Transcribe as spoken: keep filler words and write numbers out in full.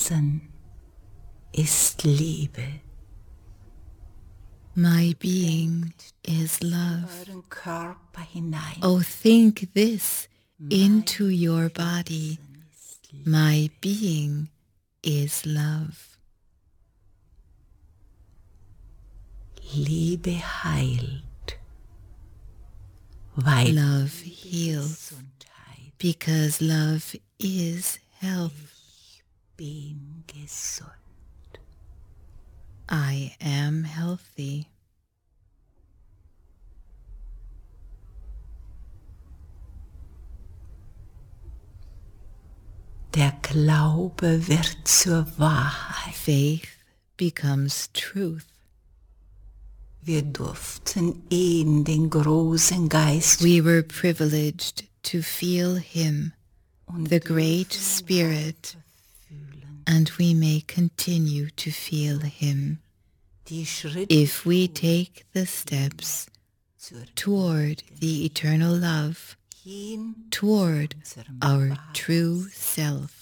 Wesen ist Liebe. My being is love. Euren Körper hinein. Oh, think this into your body. My being is love. Liebe heilt, weil Love heals, because love is health. ich bin gesund. I am healthy. Der Glaube wird zur Wahrheit. Faith becomes truth. Wir durften ihn, den großen Geist, We were privileged to feel him, the Great Spirit, and we may continue to feel him die Schritte if we take the steps zur toward the eternal love, hin toward our true self.